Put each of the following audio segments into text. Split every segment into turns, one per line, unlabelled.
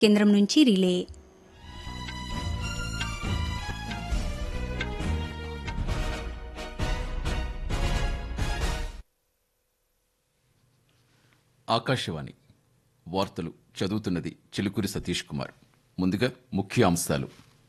కేంద్రం నుంచి రిలే.
ఆకాశవాణి వార్తలు చదువుతున్నది చిలుకూరి సతీష్ కుమార్. ముందుగా ముఖ్య అంశాలు.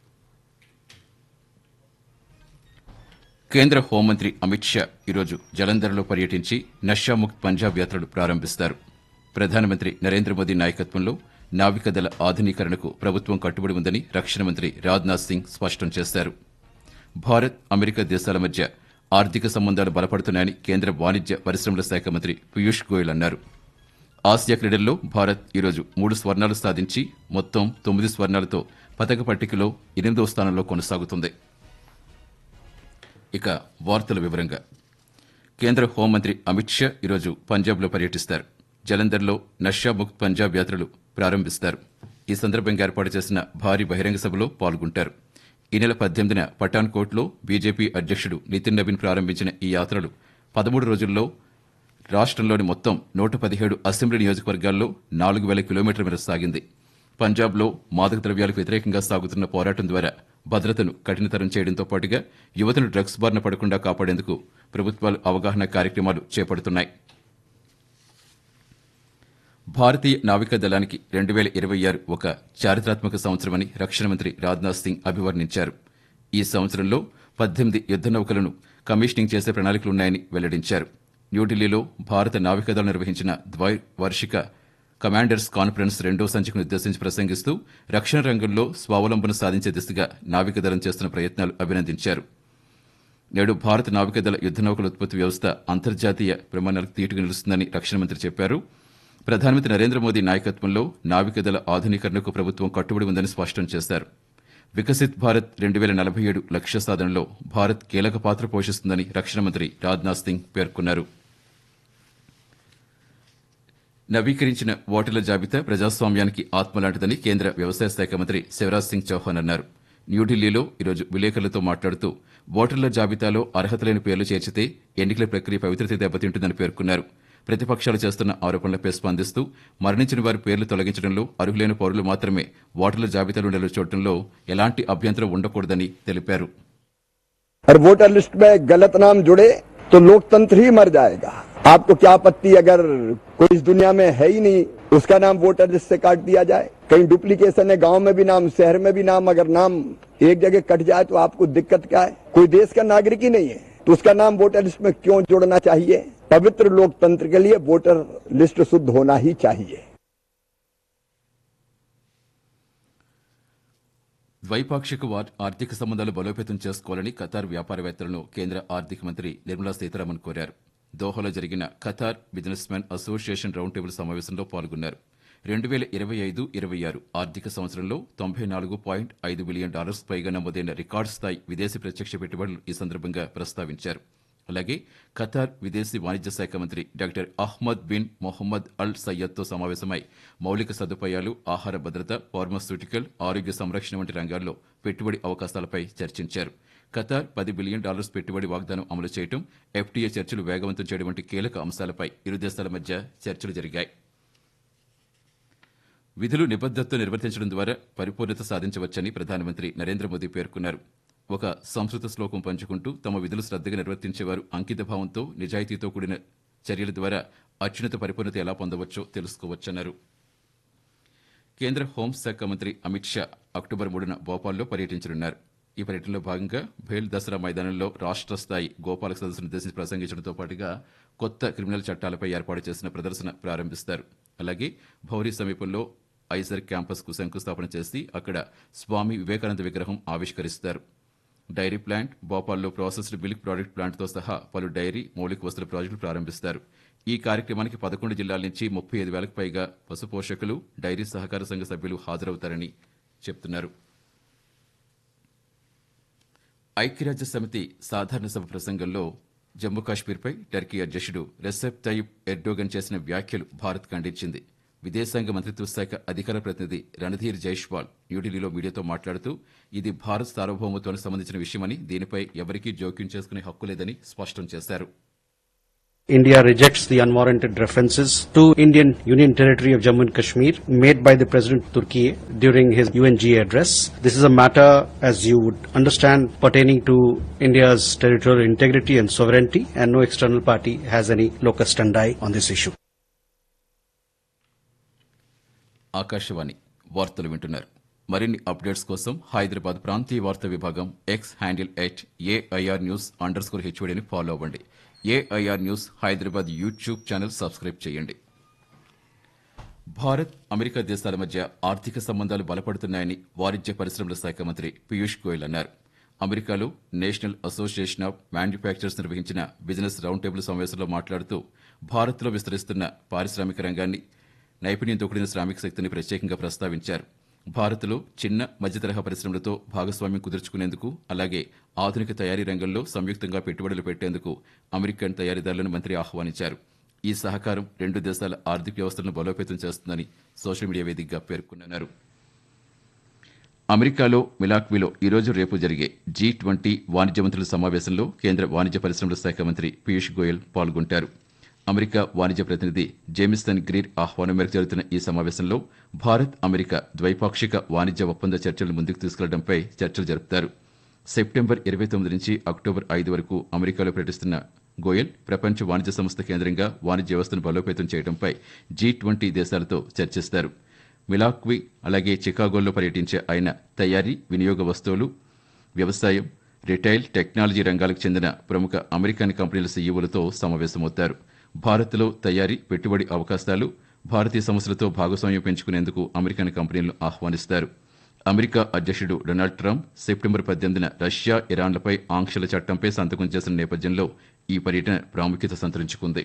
కేంద్ర హోంమంత్రి అమిత్ షా ఈరోజు జలంధర్లో పర్యటించి నషాముక్త్ పంజాబ్ యాత్రను ప్రారంభిస్తారు. ప్రధానమంత్రి నరేంద్ర మోదీ నాయకత్వంలో నావికాదళ ఆధునీకరణకు ప్రభుత్వం కట్టుబడి ఉందని రక్షణ మంత్రి రాజ్నాథ్ సింగ్ స్పష్టం చేశారు. భారత్ అమెరికా దేశాల మధ్య ఆర్థిక సంబంధాలు బలపడుతున్నాయని కేంద్ర వాణిజ్య పరిశ్రమల శాఖ మంత్రి పీయూష్ గోయల్ అన్నారు. ఆసియా క్రీడల్లో భారత్ ఈరోజు 3 స్వర్ణాలు సాధించి మొత్తం 9 స్వర్ణాలతో పతక పట్టికలో 8వ స్థానంలో కొనసాగుతుంది. ఇక వార్తల వివరంగా. కేంద్ర హోంమంత్రి అమిత్ షా ఈరోజు పంజాబ్లో పర్యటిస్తారు. జలంధర్లో నషాముక్త్ పంజాబ్ యాత్రలు ప్రారంభిస్తారు. ఈ సందర్భంగా ఏర్పాటు చేసిన భారీ బహిరంగ సభలో పాల్గొంటారు. ఈ నెల 18న పఠాన్కోట్లో బీజేపీ అధ్యక్షుడు నితిన్ నవీన్ ప్రారంభించిన ఈ యాత్రలు 13 రోజుల్లో రాష్ట్రంలోని మొత్తం 117 అసెంబ్లీ నియోజకవర్గాల్లో 4000 కిలోమీటర్ల మేర సాగింది. పంజాబ్లో మాదక ద్రవ్యాలకు వ్యతిరేకంగా సాగుతున్న పోరాటం ద్వారా భద్రతను కఠినతరం చేయడంతో పాటుగా యువతను డ్రగ్స్ బారిన పడకుండా కాపాడేందుకు ప్రభుత్వాలు అవగాహన కార్యక్రమాలు చేపడుతున్నాయి. భారతీయ నావికాదళానికి 2026 ఒక చారిత్రాత్మక సంవత్సరమని రక్షణ మంత్రి రాజ్నాథ్ సింగ్ అభివర్ణించారు. ఈ సంవత్సరంలో 18 యుద్ద నౌకలను కమిషనింగ్ చేసే ప్రణాళికలున్నాయని వెల్లడించారు. న్యూఢిల్లీలో భారత నావికాదళం నిర్వహించిన ద్వైవార్షిక కమాండర్స్ కాన్ఫరెన్స్ 2వ సంచికను ఉద్దేశించి ప్రసంగిస్తూ రక్షణ రంగంలో స్వావలంబన సాధించే దిశగా నావికాదళం చేస్తున్న ప్రయత్నాలు అభినందించారు. నేడు భారత నావికాదళ యుద్ద నౌకల ఉత్పత్తి వ్యవస్థ అంతర్జాతీయ ప్రమాణాలకు తీటుగా నిలుస్తుందని రక్షణ మంత్రి చెప్పారు. ప్రధానమంత్రి నరేంద్ర మోదీ నాయకత్వంలో నావికాదళ ఆధునీకరణకు ప్రభుత్వం కట్టుబడి ఉందని స్పష్టం చేశారు. వికసిత్ భారత్ 2047 లక్ష్య సాధనలో భారత్ కీలక పాత్ర పోషిస్తుందని రక్షణ మంత్రి రాజ్నాథ్ సింగ్ పేర్కొన్నారు. నవీకరించిన ఓటర్ల జాబితా ప్రజాస్వామ్యానికి ఆత్మలాంటిదని కేంద్ర వ్యవసాయ శాఖ మంత్రి శివరాజ్ సింగ్ చౌహాన్ అన్నారు. న్యూఢిల్లీలో ఈరోజు విలేకరులతో మాట్లాడుతూ ఓటర్ల జాబితాలో అర్హత లేని పేర్లు చేర్చితే ఎన్నికల ప్రక్రియ పవిత్రత దెబ్బతింటుందని పేర్కొన్నారు. ప్రతిపక్షాలు చేస్తున్న ఆరోపణలపై స్పందిస్తూ మరణించిన వారి పేర్లు తొలగించడంలో అర్హులైన పౌరులు మాత్రమే ఓటర్ల జాబితాలో నిలుచోవడంలో ఎలాంటి అభ్యంతరం ఉండకూడదని తెలిపారు.
वोटर लिस्ट में गलत नाम जुड़े तो लोकतंत्र ही मर जाएगा। आपको क्या आपत्ति अगर कोई इस दुनिया में है ही नहीं उसका नाम वोटर लिस्ट से काट दिया जाए? कहीं डुप्लीकेशन है, गांव में भी नाम, शहर में भी नाम, अगर नाम एक जगह कट जाए तो आपको दिक्कत क्या है? कोई देश का नागरिक ही नहीं है तो उसका नाम वोटर लिस्ट में क्यों जोड़ना चाहिए? पवित्र लोकतंत्र के लिए वोटर लिस्ट शुद्ध होना ही चाहिए।
ద్వైపాక్షిక ఆర్థిక సంబంధాలు బలోపేతం చేసుకోవాలని ఖతార్ వ్యాపారవేత్తలను కేంద్ర ఆర్థిక మంత్రి నిర్మలా సీతారామన్ కోరారు. దోహాలో జరిగిన Qatar business man association round table సమావేశంలో పాల్గొన్నారు. 2025-26 ఆర్థిక సంవత్సరంలో $94.5 బిలియన్ పైగా నమోదైన రికార్డు స్థాయి విదేశీ ప్రత్యక్ష పెట్టుబడులు ఈ సందర్భంగా ప్రస్తావించారు. అలాగే ఖతార్ విదేశీ వాణిజ్య శాఖ మంత్రి డాక్టర్ అహ్మద్ బిన్ మొహమ్మద్ అల్ సయ్యద్తో సమావేశమై మౌలిక సదుపాయాలు, ఆహార భద్రత, ఫార్మాస్యూటికల్, ఆరోగ్య సంరక్షణ వంటి రంగాల్లో పెట్టుబడి అవకాశాలపై చర్చించారు. ఖతార్ $10 బిలియన్ పెట్టుబడి వాగ్దానం అమలు చేయడం, ఎఫ్టీఏ చర్చలు వేగవంతం చేయడం వంటి కీలక అంశాలపై ఇరు దేశాల మధ్య చర్చలు జరిగాయి. విధులు నిబద్దతతో నిర్వర్తించడం ద్వారా పరిపూర్ణత సాధించవచ్చని ప్రధానమంత్రి నరేంద్ర మోదీ పేర్కొన్నారు. ఒక సంస్కృత శ్లోకం పంచుకుంటూ తమ విధులు శ్రద్దగా నిర్వర్తించేవారు అంకితభావంతో, నిజాయితీతో కూడిన చర్యల ద్వారా అత్యున్నత పరిపూర్ణత ఎలా పొందవచ్చో తెలుసుకోవచ్చన్నారు. కేంద్ర హోంశాఖ మంత్రి అమిత్ షా అక్టోబర్ 3న భోపాల్లో పర్యటించనున్నారు. ఈ పర్యటనలో భాగంగా భేల్ దసరా మైదానంలో రాష్ట్ర స్థాయి గోపాలక సదస్సును ఉద్దేశించి ప్రసంగించడంతో పాటుగా కొత్త క్రిమినల్ చట్టాలపై ఏర్పాటు చేసిన ప్రదర్శన ప్రారంభిస్తారు. అలాగే భౌరీ సమీపంలో ఐజర్ క్యాంపస్కు శంకుస్థాపన చేసి అక్కడ స్వామి వివేకానంద విగ్రహం ఆవిష్కరిస్తారు. Dairy plant, భోపాల్లో processed milk product ప్లాంట్తో సహా పలు డైరీ, మౌలిక వసతుల ప్రాజెక్టులు ప్రారంభిస్తారు. ఈ కార్యక్రమానికి 11 జిల్లాల నుంచి 35,000కు పైగా పశు పోషకులు, డైరీ సహకార సంఘ సభ్యులు హాజరవుతారని చెబుతున్నారు. ఐక్యరాజ్య సమితి సాధారణ సభ ప్రసంగంలో జమ్మూ కాశ్మీర్పై టర్కీ అధ్యక్షుడు రెసెప్ తయ్యిప్ ఎర్డోగన్ చేసిన వ్యాఖ్యలు భారత్ ఖండించింది. విదేశాంగ మంత్రిత్వ శాఖ అధికార ప్రతినిధి రణధీర్ జైష్వాల్ న్యూఢిల్లీలో మీడియాతో మాట్లాడుతూ ఇది భారత్ సార్వభౌమత్వానికి సంబంధించిన విషయమని, దీనిపై ఎవరికీ జోక్యం చేసుకునే హక్కు లేదని స్పష్టం చేశారు.
India rejects the unwarranted references to Indian Union Territory of Jammu and Kashmir made by the President of Turkey during his UNGA address. This is a matter, as you would understand, pertaining to India's territorial integrity and sovereignty, and no external party has any locus standi on this issue.
Akashvani వార్తలు వింటున్నారు. మరిన్ని updates కోసం హైదరాబాద్ ప్రాంతీయ వార్తా విభాగం X handle @AIR News _HODని follow అవ్వండి. AIR news Hyderabad YouTube channel subscribe చేయండి. Bharat America దేశాల మధ్య ఆర్థిక సంబంధాలు బలపడుతున్నాయని వాణిజ్య పరిశ్రమల శాఖ మంత్రి పీయూష్ గోయల్ అన్నారు. అమెరికాలో నేషనల్ అసోసియేషన్ ఆఫ్ మ్యానుఫ్యాక్చరర్స్ నిర్వహించిన బిజినెస్ రౌండ్ టేబుల్ సమావేశంలో మాట్లాడుతూ భారత్లో విస్తరిస్తున్న పారిశ్రామిక రంగాన్ని, నైపుణ్యంతో కూడిన శ్రామిక శక్తిని ప్రత్యేకంగా ప్రస్తావించారు. భారత్లో చిన్న మధ్యతరహా పరిశ్రమలతో భాగస్వామ్యం కుదుర్చుకునేందుకు, అలాగే ఆధునిక తయారీ రంగంలో సంయుక్తంగా పెట్టుబడులు పెట్టేందుకు అమెరికన్ తయారీదారులను మంత్రి ఆహ్వానించారు. ఈ సహకారం రెండు దేశాల ఆర్థిక వ్యవస్థలను బలోపేతం చేస్తుందని సోషల్ మీడియా వేదికగా పేర్కొన్నారు. అమెరికాలో మిలాక్వీలో ఈరోజు రేపు జరిగే G20 వాణిజ్య మంత్రుల సమావేశంలో కేంద్ర వాణిజ్య పరిశ్రమల శాఖ మంత్రి పీయూష్ గోయల్ పాల్గొంటారు. అమెరికా వాణిజ్య ప్రతినిధి జేమిసన్ గ్రీర్ ఆహ్వానం మేరకు జరుగుతున్న ఈ సమావేశంలో భారత్ అమెరికా ద్వైపాక్షిక వాణిజ్య ఒప్పంద చర్చలను ముందుకు తీసుకెళ్లడంపై చర్చలు జరుపుతారు. సెప్టెంబర్ 29 నుంచి అక్టోబర్ 5 వరకు అమెరికాలో పర్యటిస్తున్న గోయల్ ప్రపంచ వాణిజ్య సంస్థ కేంద్రంగా వాణిజ్య వ్యవస్థను బలోపేతం చేయడంపై G20 దేశాలతో చర్చిస్తారు. మిలాక్వీ అలాగే చికాగోలో పర్యటించే ఆయన తయారీ, వినియోగ వస్తువులు, వ్యవసాయం, రిటైల్, టెక్నాలజీ రంగాలకు చెందిన ప్రముఖ అమెరికన్ కంపెనీల సీఈఓలతో సమావేశమవుతారు. భారత్లో తయారీ, పెట్టుబడి అవకాశాలు, భారతీయ సంస్థలతో భాగస్వామ్యం పెంచుకునేందుకు అమెరికన్ కంపెనీలను ఆహ్వానిస్తారు. అమెరికా అధ్యక్షుడు డొనాల్డ్ ట్రంప్ సెప్టెంబర్ 18న రష్యా, ఇరాన్లపై ఆంక్షల చట్టంపై సంతకం చేసిన నేపథ్యంలో ఈ పర్యటన ప్రాముఖ్యత సంతరించుకుంది.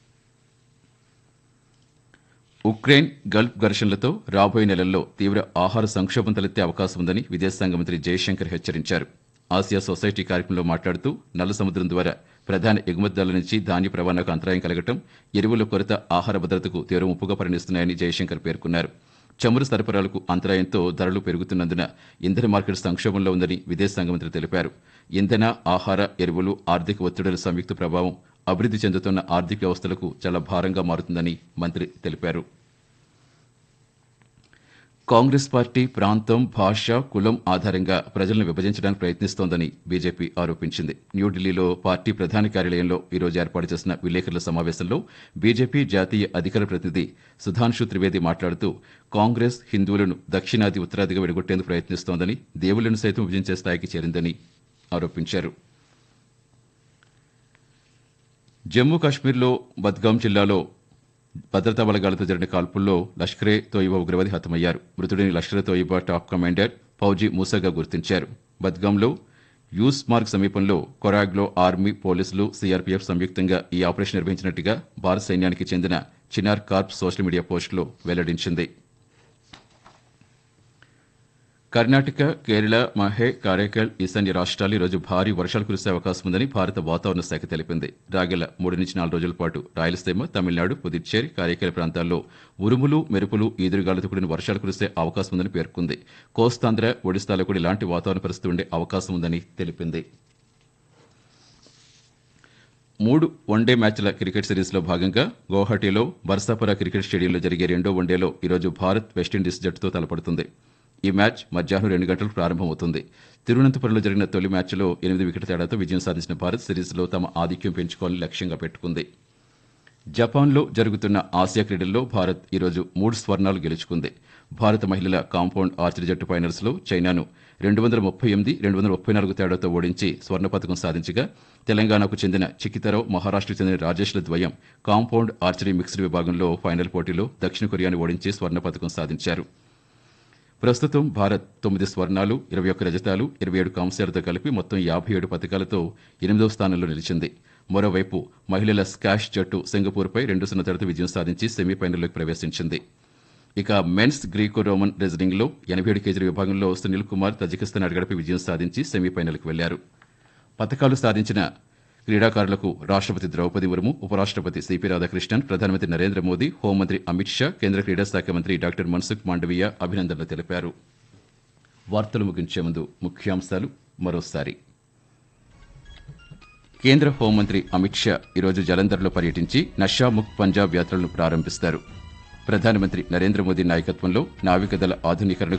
ఉక్రెయిన్ గల్ఫ్ ఘర్షణలతో రాబోయే నెలల్లో తీవ్ర ఆహార సంక్షోభం తలెత్తే అవకాశం ఉందని విదేశాంగ మంత్రి జయశంకర్ హెచ్చరించారు. ఆసియా సొసైటీ కార్యక్రమంలో మాట్లాడుతూ నల్ల సముద్రం ద్వారా ప్రధాన ఎగుమతిదారుల నుంచి ధాన్య రవాణాకు అంతరాయం కలగటం, ఎరువుల కొరత ఆహార భద్రతకు తీవ్ర ముప్పుగా పరిణిస్తున్నాయని జయశంకర్ పేర్కొన్నారు. చమురు సరఫరాలకు అంతరాయంతో ధరలు పెరుగుతున్నందున ఇంధన మార్కెట్ సంక్షోభంలో ఉందని విదేశాంగ మంత్రి తెలిపారు. ఇంధన, ఆహార, ఎరువులు, ఆర్థిక ఒత్తిడుల సంయుక్త ప్రభావం అభివృద్ధి చెందుతున్న ఆర్థిక వ్యవస్థలకు చాలా భారంగా మారుతుందని మంత్రి తెలిపారు. కాంగ్రెస్ పార్టీ ప్రాంతం, భాష, కులం ఆధారంగా ప్రజలను విభజించడానికి ప్రయత్నిస్తోందని బీజేపీ ఆరోపించింది. న్యూఢిల్లీలో పార్టీ ప్రధాన కార్యాలయంలో ఈరోజు ఏర్పాటు చేసిన విలేకరుల సమావేశంలో బీజేపీ జాతీయ అధికార ప్రతినిధి సుధాంశు త్రివేది మాట్లాడుతూ కాంగ్రెస్ హిందువులను దక్షిణాది, ఉత్తరాదిగా విడగొట్టేందుకు ప్రయత్నిస్తోందని, దేవుళ్లను సైతం విభజించే స్థాయికి చేరిందని ఆరోపించారు. జమ్మూ కాశ్మీర్లో బద్గాం జిల్లాలో భద్రతా బలగాలతో జరిగిన కాల్పుల్లో లష్కరే తోయిబా ఉగ్రవాది హతమయ్యారు. మృతుడిని లష్కరే తోయిబా టాప్ కమాండర్ ఫౌజీ మూసాగా గుర్తించారు. బద్గాంలో యూస్ మార్గ్ సమీపంలో కొరాగ్లో ఆర్మీ, పోలీసులు, సీఆర్పీఎఫ్ సంయుక్తంగా ఈ ఆపరేషన్ నిర్వహించినట్టుగా భారత సైన్యానికి చెందిన చినార్ కార్ప్ సోషల్ మీడియా పోస్టులో వెల్లడించింది. కర్ణాటక, కేరళ, మహే, కారైకల్, ఈశాన్య రాష్ట్రాలు ఈరోజు భారీ వర్షాలు కురిసే అవకాశం ఉందని భారత వాతావరణ శాఖ తెలిపింది. రాగల 3 నుంచి 4 రోజుల పాటు రాయలసీమ, తమిళనాడు, పుదుచ్చేరి, కారైకల్ ప్రాంతాల్లో ఉరుములు, మెరుపులు, ఈదురుగాలులతో కూడిన వర్షాలు కురిసే అవకాశం ఉందని పేర్కొంది. కోస్తాంధ్ర, ఒడిశాలో కూడా ఇలాంటి వాతావరణ పరిస్థితి ఉండే అవకాశం ఉందని తెలిపింది. 3 వన్డే మ్యాచ్ల క్రికెట్ సిరీస్లో భాగంగా గౌహటిలో బర్సాపుర క్రికెట్ స్టేడియంలో జరిగే 2వ వన్డేలో ఈరోజు భారత్ వెస్టిండీస్ జట్టుతో తలపడుతుంది. ఈ మ్యాచ్ మధ్యాహ్నం 2 గంటలకు ప్రారంభమవుతుంది. తిరువనంతపురంలో జరిగిన తొలి మ్యాచ్లో 8 వికెట్ల తేడాతో విజయం సాధించిన భారత్ సిరీస్లో తమ ఆధిక్యం పెంచుకోవాలని లక్ష్యంగా పెట్టుకుంది. జపాన్లో జరుగుతున్న ఆసియా క్రీడల్లో భారత్ ఈరోజు 3 స్వర్ణాలు గెలుచుకుంది. భారత మహిళల కాంపౌండ్ ఆర్చరీ జట్టు ఫైనల్స్లో చైనాను 238, 234 తేడాతో ఓడించి స్వర్ణ పతకం సాధించగా, తెలంగాణకు చెందిన చికితరావు, మహారాష్ట్రకు చెందిన రాజేష్ల ద్వయం కాంపౌండ్ ఆర్చరీ మిక్స్డ్ విభాగంలో ఫైనల్ పోటీలో దక్షిణ కొరియాను ఓడించి స్వర్ణ పతకం సాధించారు. ప్రస్తుతం భారత్ 9 స్వర్ణాలు, 21 రజతాలు, 27 కాంస్యాలతో కలిపి మొత్తం 57 పతకాలతో 8వ స్థానంలో నిలిచింది. మరోవైపు మహిళల స్కాష్ జట్టు సింగపూర్పై 2-0 తేడాతో విజయం సాధించి సెమీఫైనల్లోకి ప్రవేశించింది. ఇక మెన్స్ గ్రీకో రోమన్ రెజ్లింగ్లో 87 కేజీల విభాగంలో సునీల్ కుమార్ తజికిస్తాన్ అడగడపై విజయం సాధించి సెమీఫైనల్కి వెళ్లారు. పతకాలు సాధించిన క్రీడాకారులకు రాష్ట్రపతి ద్రౌపది ముర్ము, ఉపరాష్ట్రపతి సిపి రాధాకృష్ణన్, ప్రధానమంత్రి నరేంద్ర మోదీ, హోంమంత్రి అమిత్ షా, కేంద్ర క్రీడా శాఖ మంత్రి డాక్టర్ మన్సుఖ్ మాండవీయ అభినందనలు తెలిపారు. వార్తలు ముగించే ముందు ముఖ్యాంశాలు మరోసారి. కేంద్ర హోంమంత్రి అమిత్ షా ఈరోజు జలంధర్లో పర్యటించి నషాముక్త్ పంజాబ్ యాత్రలను ప్రారంభిస్తారు. ప్రధానమంత్రి నరేంద్ర మోదీ నాయకత్వంలో నావికాదళ ఆధునీకరణ